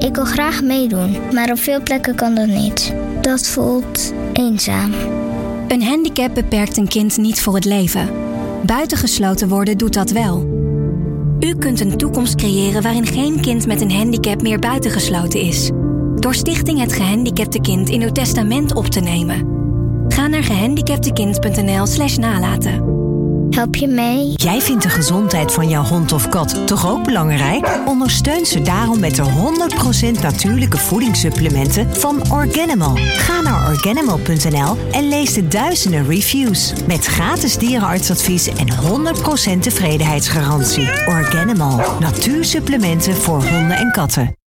Ik wil graag meedoen, maar op veel plekken kan dat niet. Dat voelt eenzaam. Een handicap beperkt een kind niet voor het leven. Buitengesloten worden doet dat wel. U kunt een toekomst creëren waarin geen kind met een handicap meer buitengesloten is. Door Stichting Het Gehandicapte Kind in uw testament op te nemen. Ga naar gehandicaptekind.nl/nalaten. Help je mee? Jij vindt de gezondheid van jouw hond of kat toch ook belangrijk? Ondersteun ze daarom met de 100% natuurlijke voedingssupplementen van Organimal. Ga naar Organimal.nl en lees de duizenden reviews. Met gratis dierenartsadvies en 100% tevredenheidsgarantie. Organimal. Natuursupplementen voor honden en katten.